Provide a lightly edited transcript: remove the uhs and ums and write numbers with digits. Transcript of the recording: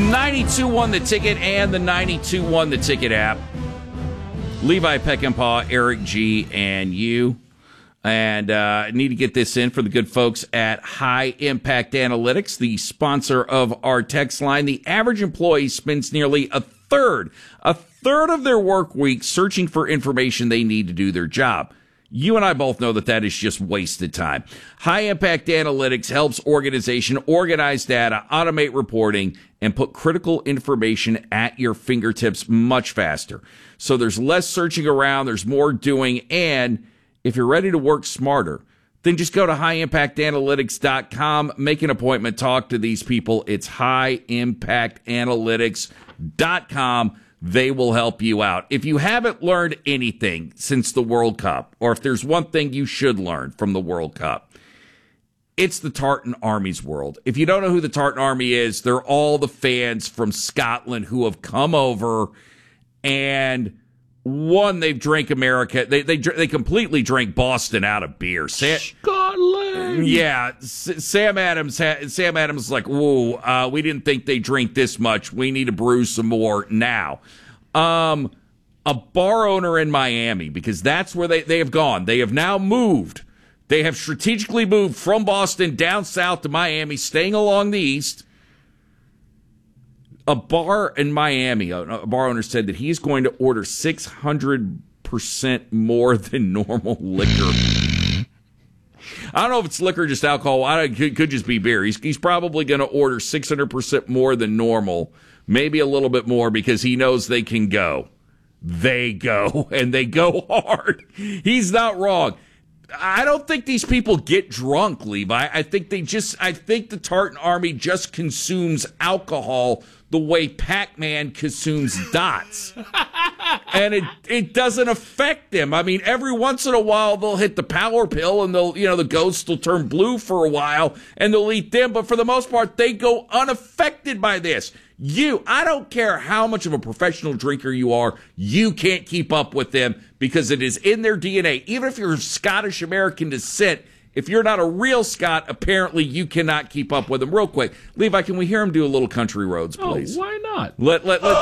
92.1 The Ticket and the 92.1 The Ticket app. Levi Peckinpah, Eric G, and you. And I need to get this in for the good folks at High Impact Analytics, the sponsor of our text line. The average employee spends nearly a third of their work week searching for information they need to do their job. You and I both know that is just wasted time. High Impact Analytics helps organizations organize data, automate reporting, and put critical information at your fingertips much faster. So there's less searching around, there's more doing, and if you're ready to work smarter, then just go to highimpactanalytics.com, make an appointment, talk to these people. It's highimpactanalytics.com. They will help you out. If you haven't learned anything since the World Cup, or if there's one thing you should learn from the World Cup, it's the Tartan Army's world. If you don't know who the Tartan Army is, they're all the fans from Scotland who have come over and one, they've drank America. They completely drank Boston out of beer. Scotland. Yeah, Sam Adams was like, "Whoa, we didn't think they drink this much. We need to brew some more now." A bar owner in Miami, because that's where they have gone. They have now moved. They have strategically moved from Boston down south to Miami, staying along the east. A bar in Miami, a bar owner said that he's going to order 600% more than normal liquor. I don't know if it's liquor, just alcohol. It could just be beer. He's probably going to order 600% more than normal, maybe a little bit more, because he knows they can go. They go, and they go hard. He's not wrong. I don't think these people get drunk, Levi. I think the Tartan Army just consumes alcohol the way Pac-Man consumes dots. And it doesn't affect them. I mean, every once in a while they'll hit the power pill and the ghosts will turn blue for a while and they'll eat them, but for the most part they go unaffected by this. I don't care how much of a professional drinker you are, you can't keep up with them because it is in their DNA. Even if you're of Scottish American descent, if you're not a real Scot, apparently you cannot keep up with them. Real quick, Levi, can we hear him do a little Country Roads, please? Oh, why not? Let